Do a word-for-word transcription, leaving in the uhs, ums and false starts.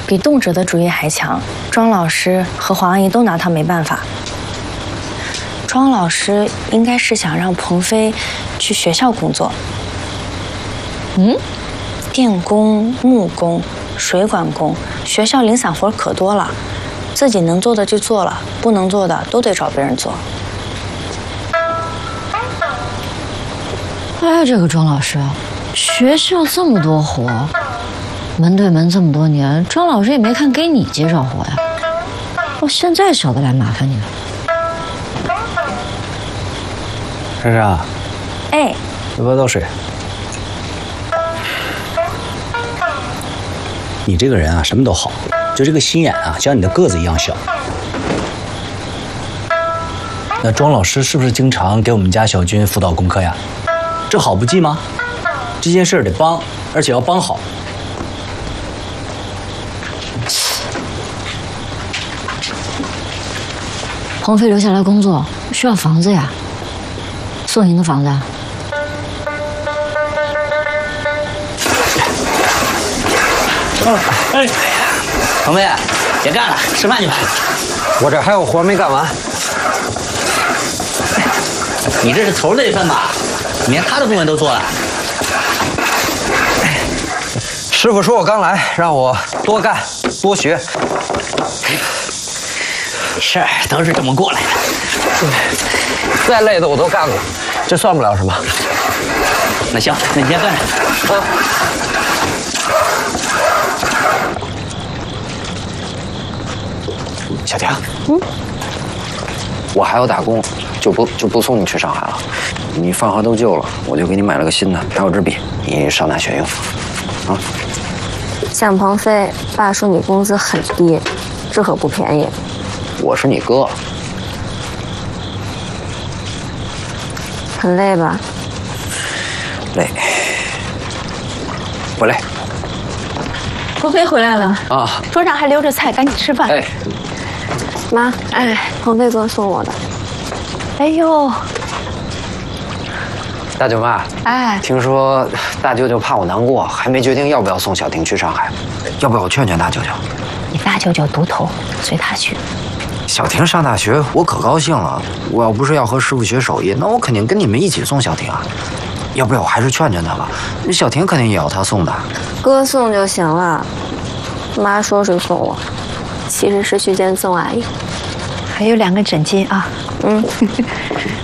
比动辄的主意还强。庄老师和黄阿姨都拿他没办法。庄老师应该是想让鹏飞去学校工作。嗯，电工、木工、水管工，学校零散活可多了，自己能做的就做了，不能做的都得找别人做。 哎，这个庄老师，学校这么多活，门对门这么多年，庄老师也没看给你介绍活呀。我现在晓得来麻烦你了。 珊珊， 哎， 要不要倒水？你这个人啊，什么都好，就这个心眼啊，像你的个子一样小。那庄老师是不是经常给我们家小军辅导功课呀？这好不记吗？这件事得帮，而且要帮好。 鹏飞留下来工作需要房子呀，送您的房子啊。 哎，鹏飞，别干了，吃饭去吧。 我这还有活没干完。 你这是头的一份吧？你连他的部分都做了。 师傅说我刚来，让我多干多学。 是，都是这么过来的。 再累的我都干过，这算不了什么。 那行，那你先干着。啊。 小婷，嗯，我还要打工，就不就不送你去上海了。你饭盒都旧了，我就给你买了个新的，还有支笔，你上大学用。啊。 向鹏飞，爸说你工资很低，这可不便宜。 我是你哥。 很累吧？ 累。不累。 鹏飞回来了啊！ 桌上还留着菜，赶紧吃饭。 哎。 妈，哎，鹏飞哥送我的。 哎呦， 大舅妈， 哎， 听说大舅舅怕我难过，还没决定要不要送小婷去上海，要不要我劝劝大舅舅？ 你大舅舅独头，随他去。 小婷上大学，我可高兴了。我要不是要和师傅学手艺，那我肯定跟你们一起送小婷啊。要不要我还是劝劝她吧？小婷肯定也要他送的。 哥送就行了。妈说是送我，其实是去见宋阿姨。 还有两个枕巾啊。 嗯。